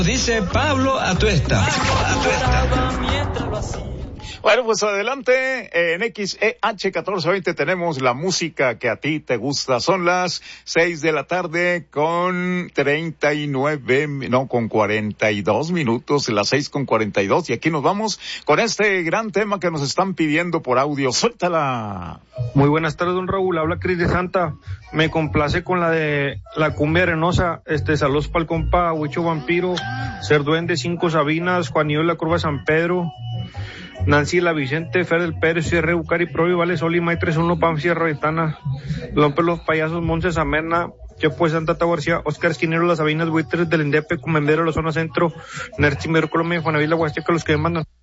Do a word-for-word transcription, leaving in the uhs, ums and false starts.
Dice Pablo Atuesta. Bueno, pues adelante, en X E H catorce veinte tenemos la música que a ti te gusta. Son las seis de la tarde con treinta y nueve, no, con cuarenta y dos minutos, las seis con cuarenta y dos, y aquí nos vamos con este gran tema que nos están pidiendo por audio. Suéltala. Muy buenas tardes, don Raúl, habla Cris de Santa. Me complace con la de la cumbia arenosa, este, saludos para el compa Huicho Vampiro, Ser Duende, Cinco Sabinas, Juanillo de la Curva San Pedro, Nancy La Vicente, Fer del Pérez, Sierra Bucari, Provi, Vale Sol y May tres uno, Pam Sierra Ventana, Lompe Los Payasos, Montes Amerna, Chepo de Santa García, Oscar Esquinero, Las Sabinas, Buitres del Indepe, Comendero, La Zona Centro, Nerchi, Colombia, Juanavila, Huasteca, los que mandan.